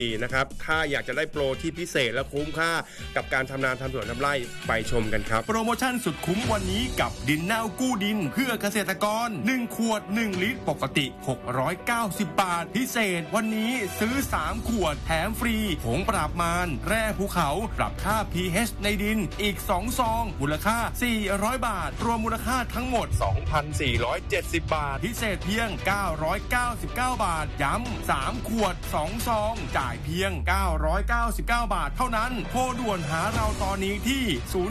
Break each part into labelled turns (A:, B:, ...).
A: นะครับถ้าอยากจะได้โปรที่พิเศษและคุ้มค่ากับการทำนาทำสวนทำไร่ไปชมกันครับ
B: โปรโมชั่นสุดคุ้มวันนี้กับดินเน่ากู้ดินเพื่อเกษตรกร1ขวด1ลิตรปกติ690 บาทพิเศษวันนี้ซื้อ3ขวดแถมฟรีผงปราบมารแร่ภูเขาปรับค่า pH ในดินอีก2ซองมูลค่า400บาทรวมมูลค่าทั้งหมด 2,470 บาทพิเศษเพียง999 บาทย้ำ3ขวด2ซองจ่ายเพียง999 บาทเท่านั้นโทรด่วนหาเราตอนนี้ที่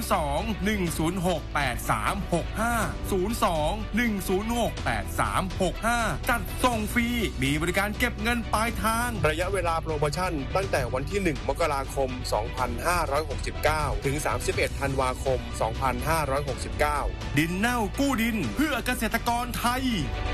B: 02-106-8365 จัดส่งฟรีมีบริการเก็บเงินปลายทาง
A: ระยะเวลาโปรโมชั่นตั้งแต่วันที่1มกราคม2569ถึง31ธันวาคม2569
B: ดินเน่ากู้ดินเพื่อเกษตรกรไทย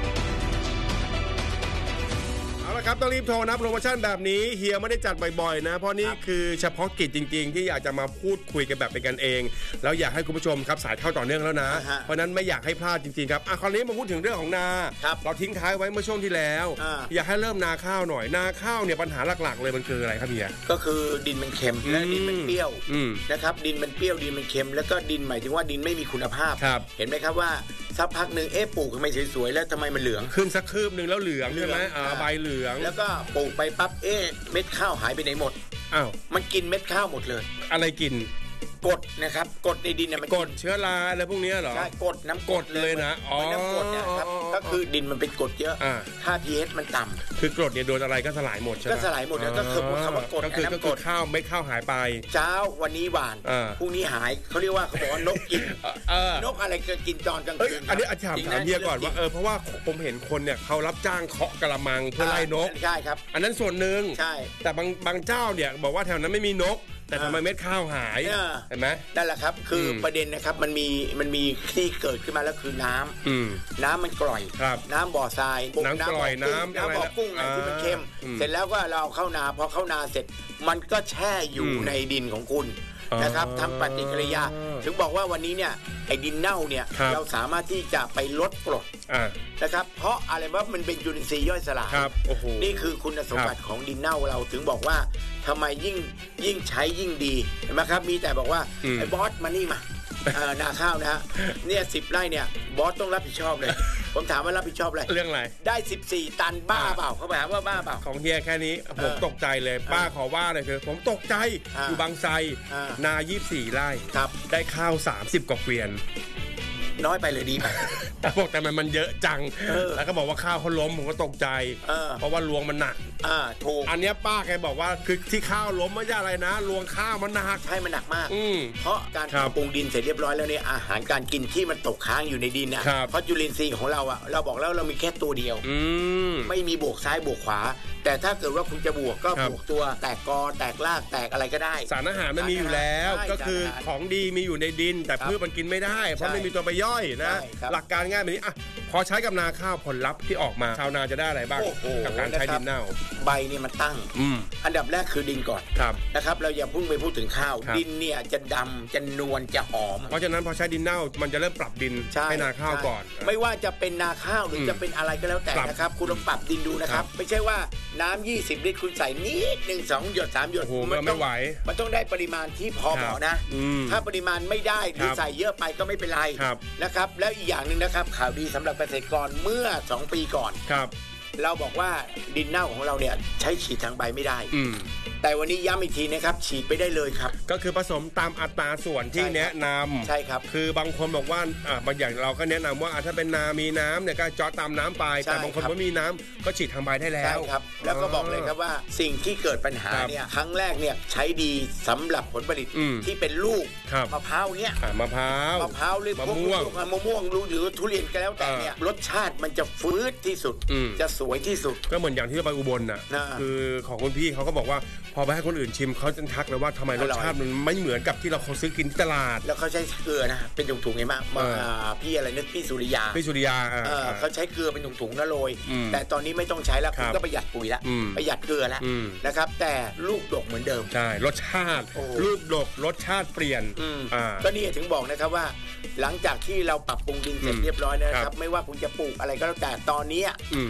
A: เอาละครับต้องรีบโทรนะโปรโมชั่นแบบนี้เฮียไม่ได้จัดบ่อยๆนะเพราะนี่คือเฉพาะกิจจริงๆที่อยากจะมาพูดคุยกันแบบเป็นกันเองแล้วอยากให้คุณผู้ชมครับสายเข้าต่อเนื่องแล้วนะเพราะนั้นไม่อยากให้พลาดจริงๆครับคราวนี้มาพูดถึงเรื่องของนาเราทิ้งท้ายไว้เมื่อช่วงที่แล้วอยากให้เริ่มนาข้าวหน่อยนาข้าวเนี่ยปัญหาหลักๆเลยมันคืออะไรครับเฮีย
C: ก็คือดินมันเค็มและดินมันเปรี้ยวนะครับดินมันเปรี้ยวดินมันเค็มแล้วก็ดินหมายถึงว่าดินไม่มีคุณภาพเห็นไหมครับว่าสักพักหนึ่งปลูกทำไมสวยๆแล้วทำไมมันเหลือง
A: ขึ้นสักคืบนึงแล้วเหลืองใช่ไหมใบเหลือง
C: แล้วก็ปลูกไปปั๊บเม็ดข้าวหายไปไหนหมด
A: อ้าว
C: มันกินเม็ดข้าวหมดเลย
A: อะไรกิน
C: กรดนะครับกรดในดินเนี่ยมัน
A: กรดเชื้อราอะไรพวกนี้เหรอ
C: ใช่กรดน้ำกรด
A: เลยนะ
C: น้ำกรดเนี่ยครับก็คือดินมันเป็นกรดเยอะค่า pH มันต่ำ
A: คือกรดเนี่ยโดนอะไรก็สลายหมดใช่ไหม
C: ก็สลายหมดแล้วก็คือคำว่ากรด
A: ก็คือกรดข้าวไม่ข้าวหายไป
C: เช้าวันนี้หวานพรุ่งนี้หายเขาเรียกว่าเขาบอกว่านกกินนกอะไรก็กินตอนกลางคืน
A: อันนี้ถามเฮียก่อนว่าเพราะว่าผมเห็นคนเนี่ยเขารับจ้างเคาะกระมังเพื่อไล่นก
C: ใช่ครับ
A: อันนั้นส่วนหนึ่ง
C: ใช่
A: แต่บางเจ้าเนี่ยบอกว่าแถวนั้นไม่มีนกแต่ทำไมเม็ดข้าวหายเห็นไหม
C: นั่นแหละครับคือประเด็นนะครับมันมีที่เกิดขึ้นมาแล้วคือน้ำมันกร่อยน้ำบ่อทราย
A: น้ำกร่อยน้ำ
C: บ่อกุ้งอะไรที่มันเค็มเสร็จแล้วก็เราเข้านาพอเข้านาเสร็จมันก็แช่อยู่ในดินของคุณนะครับทำปฏิกิริยาถึงบอกว่าวันนี้เนี่ยไอ้ดินเน่าเนี่ยเราสามารถที่จะไปลดกรดนะครับเพราะอะไรว่ามันเป็นจุลินทรีย์ย่อยสลายนี่คือคุณสมบัติของดินเน่าเราถึงบอกว่าทำไมยิ่งใช้ยิ่งดีเห็นไหมครับมีแต่บอกว่าไอ้บอสมานี่มานาข้าวนะฮะเนี่ย10 ไร่เนี่ยบอสต้องรับผิดชอบเลยผมถามว่ารับผิดชอบอะไร
A: เรื่องอะไร
C: ได้14 ตันบ้าเปล่าเขาถามว่าบ้าเปล่า
A: ของเฮียแค่นี้ผมตกใจเลยป้าขอว่าเลยคือผมตกใจอยู่บางไทรนา24 ไร่ได้ข้าว30 กว่าเกวียน
C: น้อยไปเลยดีไป
A: แต่บอกแต่มันเยอะจังแล้วก็บอกว่าข้าวเขาล้มผมก็ตกใจเพราะว่าลวงมันหนัก
C: ถูก
A: อันนี้ป้าแกบอกว่าคือที่ข้าวล้มไม่ใช่อะไรนะลวงข้าวมันหนัก
C: ใช่มันหนักมากเพราะการปรุงดินเสร็จเรียบร้อยแล้วเนี่ยอาหารการกินที่มันตกค้างอยู่ในดินเนี่ยเพราะจุลินทรีย์ของเราเราบอกแล้วเรามีแค่ตัวเดียวไม่มีบวกซ้ายบวกขวาแต่ถ้าเกิดว่าคุณจะบวกก็บวกตัวแตกกอแตกรากแตกอะไรก็ได้
A: สารอาหารมันมีอยู่แล้วก็คือของดีมีอยู่ในดินแต่พืชมันกินไม่ได้เพราะไม่มีตัวไปย่อยนะหลักการง่ายแบบนี้พอใช้กับนาข้าวผลลัพธ์ที่ออกมาชาวนาจะได้อะไรบ้างกับการใช้ดินเน่า
C: ใบเนี่ยมันตั้งอันดับแรกคือดินก่อนนะครับเราอย่าเพิ่งไปพูดถึงข้าวดินเนี่ยจะดำจะนวลจะหอม
A: เพราะฉะนั้นพอใช้ดินเน่ามันจะเริ่มปรับดินให้นาข้าวก่อน
C: ไม่ว่าจะเป็นนาข้าวหรือจะเป็นอะไรก็แล้วแต่นะครับคุณลองปรับดินดูนะครับไม่ใช่ว่าน้ำ20 ลิตรคุณใส่นิด1 2 หยด3 หยด
A: มันไม่ไหว
C: มันต้องได้ปริมาณที่พอเหมาะนะถ้าปริมาณไม่ได้หรือใส่เยอะไปก็ไม่เป็นไรนะครับแล้วอีกอย่างนึงนะครับข่าวดีสำหรับเกษตรกรเมื่อ2 ปีก่อนเราบอกว่าดินเน่าของเราเนี่ยใช้ฉีดทางใบไม่ได้แต่วันนี้ย้ำอีกทีนะครับฉีดไปได้เลยครับ
A: ก็คือผสมตามอัตราส่วนที่แนะนำ
C: ใช่ครับ
A: คือบางคนบอกว่าบางอย่างเราก็แนะนำว่าถ้าเป็นนามีน้ำเนี่ยก็เจาะตามน้ำไปแต่บางคนไม่มีน้ำก็ฉีดทางใบได้แล้ว
C: ใช่ครับแล้วก็บอกเลยครับว่าสิ่งที่เกิดปัญหาเนี่ยครั้งแรกเนี่ยใช้ดีสำหรับผลผลิตที่เป็นลูกมะพร้าวเนี่ย
A: มะพร้าว
C: หรือมะม่วงหรือทุเรียนก็แล้วแต่เนี่ยรสชาติมันจะฟื้นที่สุดจะสวยที่สุด
A: ก็เหมือนอย่างที่ไปอุบลน่ะคือของคุณพี่เขาก็บอกว่าพอไปให้คนอื่นชิมเขาจะทักเลยว่าทำไมรสชาติมันไม่เหมือนกับที่เราซื้อกินที่ตลาด
C: แล้วเขาใช้เกลือนะเป็นถุงๆไงมากพี่อะไรนึกพี่สุริยาเขาใช้เกลือเป็นถุงๆนะโรยแต่ตอนนี้ไม่ต้องใช้แล้วคุณก็ประหยัดปุ๋ยแล้วประหยัดเกลือแล้วนะครับแต่ลูกดกเหมือนเดิม
A: ใช่รสชาติลูกดกรสชาติเปลี่ยน
C: ก็นี่ถึงบอกนะครับว่าหลังจากที่เราปรับปรุงดินเสร็จเรียบร้อยนะครับไม่ว่าคุณจะปลูกอะไรก็แล้วแต่ตอนนี้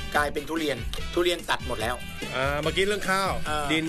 C: กลายเป็นทุเรียนตัดหมดแล้ว
A: เมื่อกี้เรื่องข้าวดิน